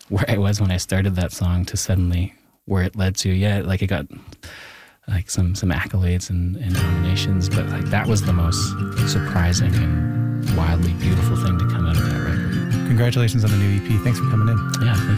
where I was when I started that song to suddenly where it led to. Yeah, like it got like some accolades and nominations, but like that was the most surprising and wildly beautiful thing to come out of that record. Congratulations on the new EP. Thanks for coming in. Yeah, thank you.